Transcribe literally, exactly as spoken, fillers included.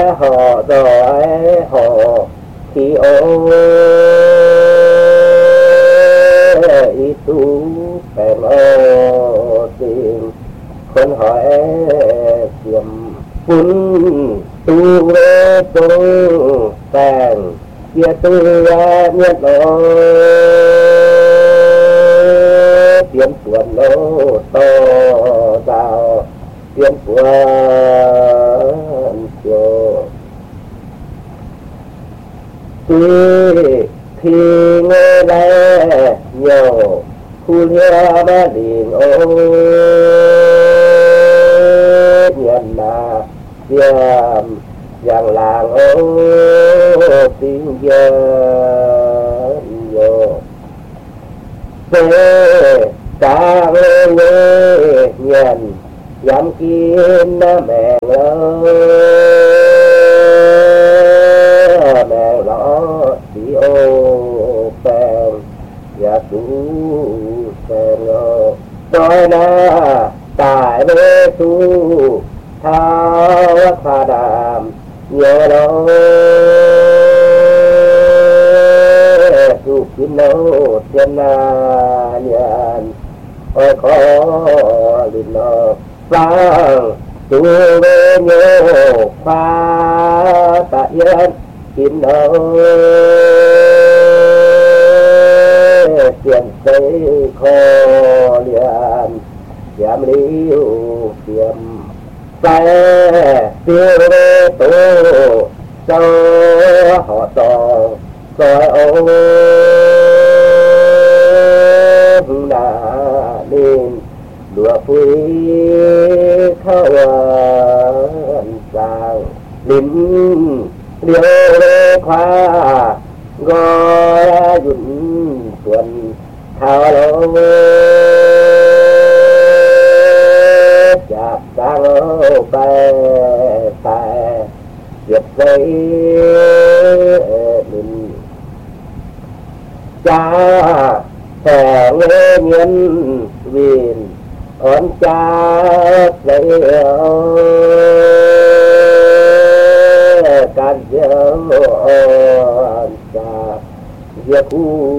họ rồi họ khi ô ý tu bèn ô tình con hỏi tiệm phun tu về tu tàng kia tu ra nhất ô tiệm tuần lô to vào tiệm tuần chiều tuy thì nghe lẽ nhiều khu lia ba đình ô nhận là tiệm dạng làng ô tiếng dân vô về ta nghe nhận dám kiếm mẹ lớn mẹ lõ đi ô phèn và tú phèn ô nói là tại bê tu thao pha đàm nhớ đâu tu kín đâu chân na nhận ôi khó linh nó vang tu bê nhớ pha tạ yên kín đâu tiền xây khó liền giảm liu tiệm tay tiêu bê tô cho họ to coi ô đã nên đùa phui thao sang lính liêu khoa gọi dùn tuần thao lô chạp sang ô bè bè việc dây mình cha sẽ nghe nhân viên ơn cha dây can dấu ơn cha việc